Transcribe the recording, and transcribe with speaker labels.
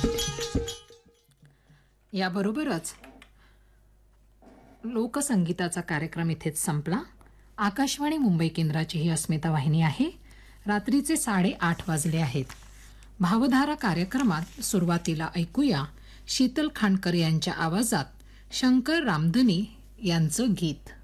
Speaker 1: याबरोबरच लोकसंगीताचा कार्यक्रम इथेच संपला. आकाशवाणी मुंबई केंद्राची ही अस्मिता वाहिनी आहे. रात्रीचे 8:30 वाजले आहेत. भावधारा कार्यक्रमात सुरुवातीला ऐकूया शीतल खांडकर यांच्या आवाजात शंकर रामधनी यांचं गीत.